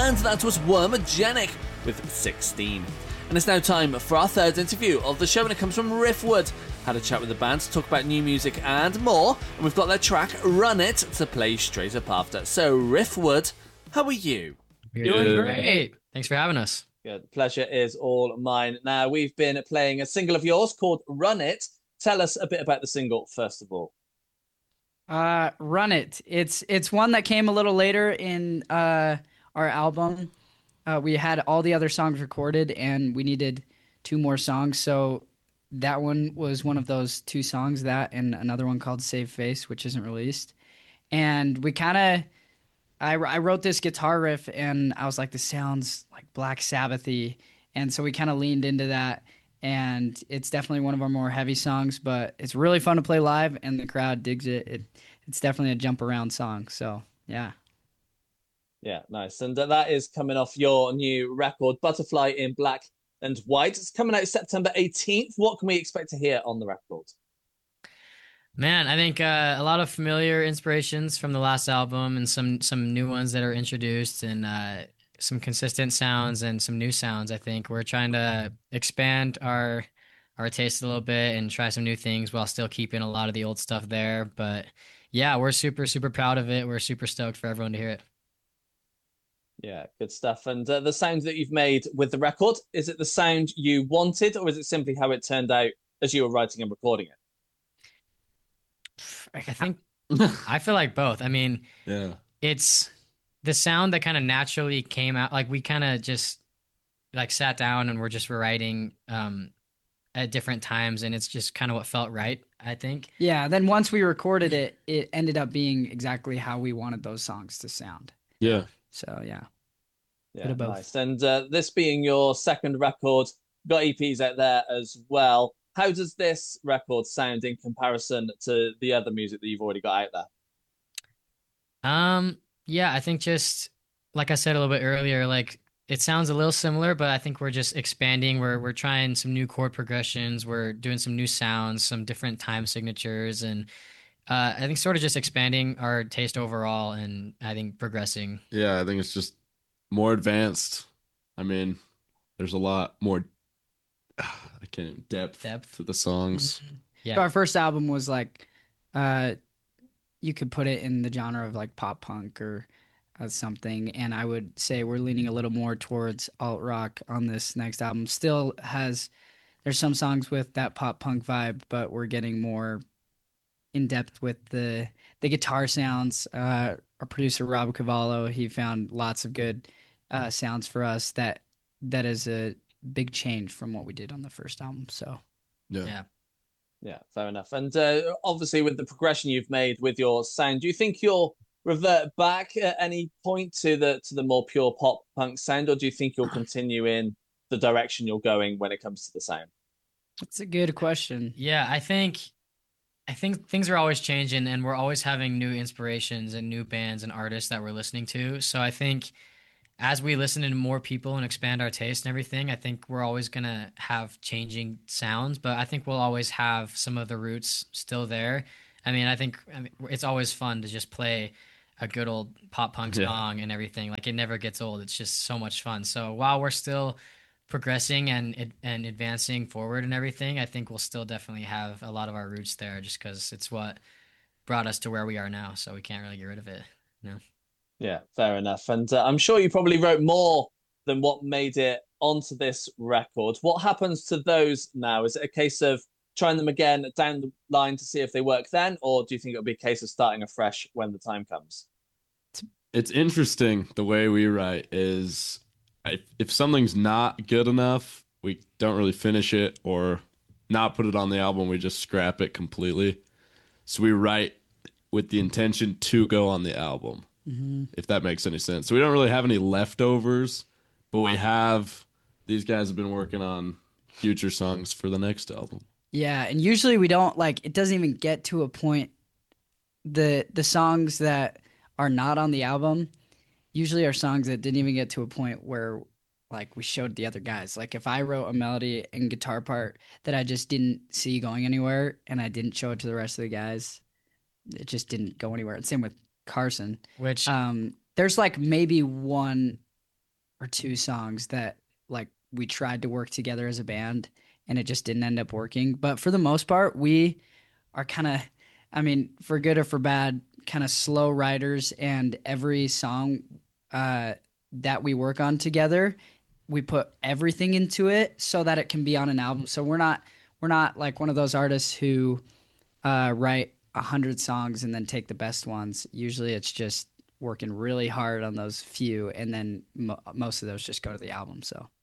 and that was Wormagenic with 16. And it's now time for our third interview of the show, and it comes from Riffwood. Had a chat with the band to talk about new music and more, and we've got their track Run It to play straight up after. So Riffwood, how are you? Doing great. Thanks for having us. Good. Pleasure is all mine. Now, we've been playing a single of yours called Run It. Tell us a bit about the single, first of all. Run It. It's one that came a little later in our album. We had all the other songs recorded, and we needed 2 more songs. So that one was one of those 2 songs, that and another one called Save Face, which isn't released. And we kind of... I wrote this guitar riff, and I was like, this sounds like Black Sabbath-y. And so we kind of leaned into that. And it's definitely one of our more heavy songs, but it's really fun to play live, and the crowd digs it. It's definitely a jump around song. So, yeah. Yeah, nice. And that is coming off your new record, Butterfly in Black and White. It's coming out September 18th. What can we expect to hear on the record? Man, I think a lot of familiar inspirations from the last album, and some new ones that are introduced, and some consistent sounds and some new sounds. I think we're trying to expand our taste a little bit and try some new things while still keeping a lot of the old stuff there. But yeah, we're super, super proud of it. We're super stoked for everyone to hear it. Yeah, good stuff. And the sound that you've made with the record, is it the sound you wanted, or is it simply how it turned out as you were writing and recording it? I think I feel like both. I mean, Yeah. it's the sound that kind of naturally came out. Like we kind of just like sat down and we're writing at different times, and it's just kind of what felt right, I think. Yeah, then once we recorded it, it ended up being exactly how we wanted those songs to sound. Yeah. So, yeah. Yeah, Bit of both. nice. And this being your second record, got EPs out there as well. How does this record sound in comparison to the other music that you've already got out there? Yeah, I think just like I said a little bit earlier, like it sounds a little similar, but I think we're just expanding. We're trying some new chord progressions. We're doing some new sounds, some different time signatures, and I think sort of just expanding our taste overall, and I think progressing. Yeah, I think it's just more advanced. I mean, there's a lot more depth to the songs. Yeah. Our first album was like, you could put it in the genre of like pop punk or something, and I would say we're leaning a little more towards alt rock on this next album. Still there's some songs with that pop punk vibe, but we're getting more in depth with the guitar sounds. Our producer Rob Cavallo, he found lots of good sounds for us. That is a big change from what we did on the first album. So Yeah, fair enough. And obviously with the progression you've made with your sound, do you think you'll revert back at any point to the more pure pop punk sound, or do you think you'll continue in the direction you're going when it comes to the sound? That's a good question. Yeah, I think things are always changing, and we're always having new inspirations and new bands and artists that we're listening to. So I think as we listen to more people and expand our taste and everything, I think we're always going to have changing sounds, but I think we'll always have some of the roots still there. I mean, it's always fun to just play a good old pop punk song and everything. Like it never gets old. It's just so much fun. So while we're still progressing and advancing forward and everything, I think we'll still definitely have a lot of our roots there, just because it's what brought us to where we are now. So we can't really get rid of it. No. Yeah, fair enough. And I'm sure you probably wrote more than what made it onto this record. What happens to those now? Is it a case of trying them again down the line to see if they work then, or do you think it'll be a case of starting afresh when the time comes? It's interesting the way we write is if something's not good enough, we don't really finish it or not put it on the album. We just scrap it completely. So we write with the intention to go on the album, if that makes any sense. So we don't really have any leftovers, but these guys have been working on future songs for the next album. Yeah, and usually we don't, it doesn't even get to a point, the songs that are not on the album usually are songs that didn't even get to a point where we showed the other guys. Like if I wrote a melody and guitar part that I just didn't see going anywhere and I didn't show it to the rest of the guys, it just didn't go anywhere. And same with Carson. Which there's maybe one or two songs that like we tried to work together as a band and it just didn't end up working. But for the most part, we are kind of, I mean, for good or for bad, kind of slow writers, and every song that we work on together, we put everything into it so that it can be on an album. So we're not like one of those artists who write 100 songs and then take the best ones. Usually it's just working really hard on those few, and then most of those just go to the album. So